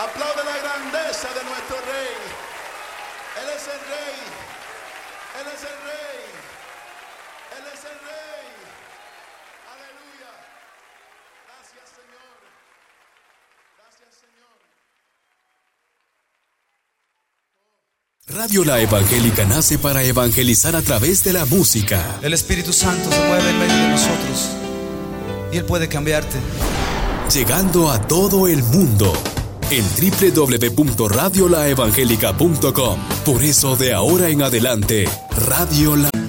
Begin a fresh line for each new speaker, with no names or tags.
Aplaude la grandeza de nuestro Rey. Él es el Rey. Él es el Rey. Él es el Rey. Aleluya. Gracias, Señor. Gracias, Señor.
Radio La Evangélica nace para evangelizar a través de la música.
El Espíritu Santo se mueve en medio de nosotros y Él puede cambiarte.
Llegando a todo el mundo en www.radiolaevangelica.com. Por eso de ahora en adelante, Radio La